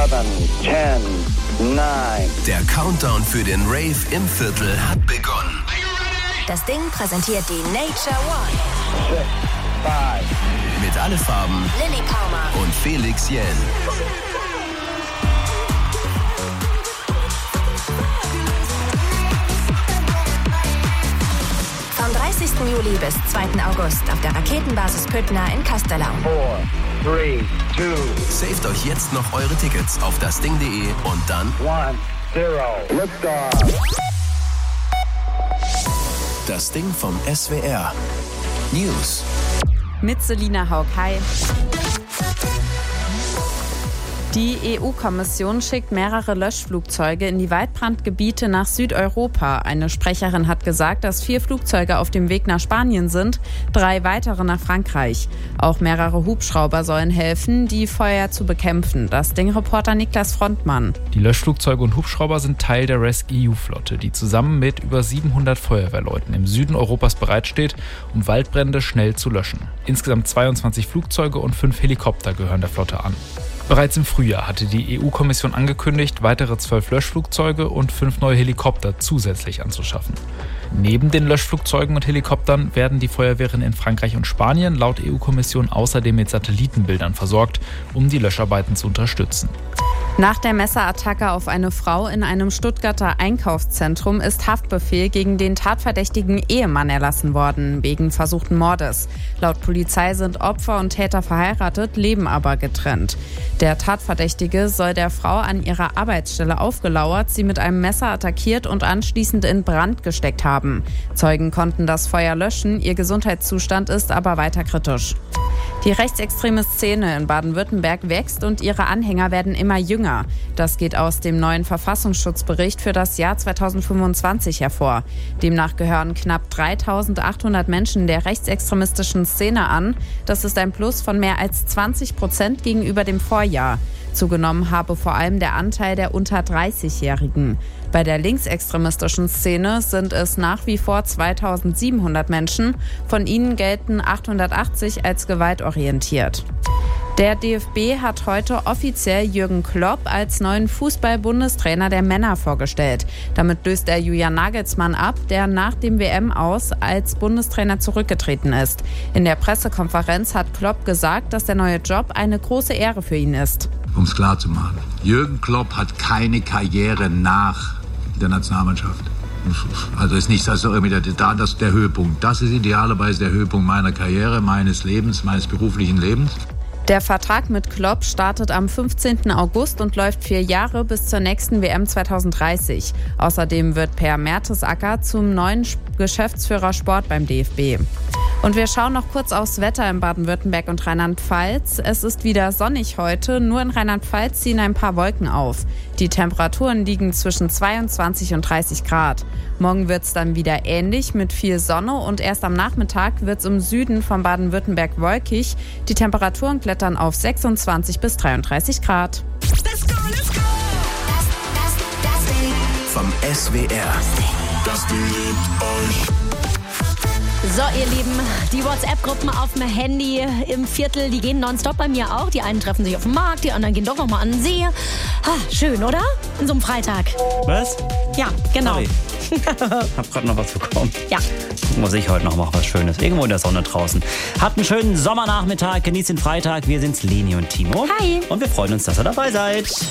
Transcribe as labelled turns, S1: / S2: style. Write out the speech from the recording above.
S1: 10, 9.
S2: Der Countdown für den Rave im Viertel hat begonnen.
S3: Das Ding präsentiert die Nature One.
S1: 6, 5.
S2: Mit Alle Farben,
S3: Lilly Palmer
S2: und Felix Jähn.
S3: Vom 30. Juli bis 2. August auf der Raketenbasis Püttner in Castellau.
S1: 4, 3, 2.
S2: Saved euch jetzt noch eure Tickets auf dasding.de und dann
S1: 1, 0. Liftoff.
S2: Das Ding vom SWR. News.
S4: Mit Selina Haug. Hi. Die EU-Kommission schickt mehrere Löschflugzeuge in die Waldbrandgebiete nach Südeuropa. Eine Sprecherin hat gesagt, dass 4 Flugzeuge auf dem Weg nach Spanien sind, 3 weitere nach Frankreich. Auch mehrere Hubschrauber sollen helfen, die Feuer zu bekämpfen. Das Ding-Reporter Niklas Frontmann.
S5: Die Löschflugzeuge und Hubschrauber sind Teil der RescEU-Flotte, die zusammen mit über 700 Feuerwehrleuten im Süden Europas bereitsteht, um Waldbrände schnell zu löschen. Insgesamt 22 Flugzeuge und 5 Helikopter gehören der Flotte an. Bereits im Frühjahr hatte die EU-Kommission angekündigt, weitere 12 Löschflugzeuge und 5 neue Helikopter zusätzlich anzuschaffen. Neben den Löschflugzeugen und Helikoptern werden die Feuerwehren in Frankreich und Spanien laut EU-Kommission außerdem mit Satellitenbildern versorgt, um die Löscharbeiten zu unterstützen.
S4: Nach der Messerattacke auf eine Frau in einem Stuttgarter Einkaufszentrum ist Haftbefehl gegen den tatverdächtigen Ehemann erlassen worden, wegen versuchten Mordes. Laut Polizei sind Opfer und Täter verheiratet, leben aber getrennt. Der Tatverdächtige soll der Frau an ihrer Arbeitsstelle aufgelauert, sie mit einem Messer attackiert und anschließend in Brand gesteckt haben. Zeugen konnten das Feuer löschen, ihr Gesundheitszustand ist aber weiter kritisch. Die rechtsextreme Szene in Baden-Württemberg wächst und ihre Anhänger werden immer jünger. Das geht aus dem neuen Verfassungsschutzbericht für das Jahr 2025 hervor. Demnach gehören knapp 3.800 Menschen der rechtsextremistischen Szene an. Das ist ein Plus von mehr als 20% gegenüber dem Vorjahr. Zugenommen habe vor allem der Anteil der unter 30-Jährigen. Bei der linksextremistischen Szene sind es nach wie vor 2.700 Menschen. Von ihnen gelten 880 als gewaltorientiert. Der DFB hat heute offiziell Jürgen Klopp als neuen Fußball-Bundestrainer der Männer vorgestellt. Damit löst er Julian Nagelsmann ab, der nach dem WM-Aus als Bundestrainer zurückgetreten ist. In der Pressekonferenz hat Klopp gesagt, dass der neue Job eine große Ehre für ihn ist.
S6: Um es klar zu machen, Jürgen Klopp hat keine Karriere nach der Nationalmannschaft. Also ist nicht das der Höhepunkt. Das ist idealerweise der Höhepunkt meiner Karriere, meines Lebens, meines beruflichen Lebens.
S4: Der Vertrag mit Klopp startet am 15. August und läuft 4 Jahre bis zur nächsten WM 2030. Außerdem wird Per Mertesacker zum neuen Geschäftsführer Sport beim DFB. Und wir schauen noch kurz aufs Wetter in Baden-Württemberg und Rheinland-Pfalz. Es ist wieder sonnig heute, nur in Rheinland-Pfalz ziehen ein paar Wolken auf. Die Temperaturen liegen zwischen 22 und 30 Grad. Morgen wird es dann wieder ähnlich mit viel Sonne und erst am Nachmittag wird es im Süden von Baden-Württemberg wolkig. Die Temperaturen klettern auf 26 bis 33 Grad.
S3: Let's go, let's go! Das Ding.
S2: Vom SWR.
S7: Das Ding liebt euch.
S8: So, ihr Lieben, die WhatsApp-Gruppen auf dem Handy im Viertel, die gehen nonstop bei mir auch. Die einen treffen sich auf dem Markt, die anderen gehen doch noch mal an den See. Schön, oder? In so einem Freitag.
S9: Was?
S8: Ja, genau.
S9: Sorry. Hab gerade noch was bekommen.
S8: Ja.
S9: Gucken, was ich heute noch mache, was Schönes. Irgendwo in der Sonne draußen. Habt einen schönen Sommernachmittag, genießt den Freitag. Wir sind's, Leni und Timo.
S8: Hi.
S9: Und wir freuen uns, dass ihr dabei seid.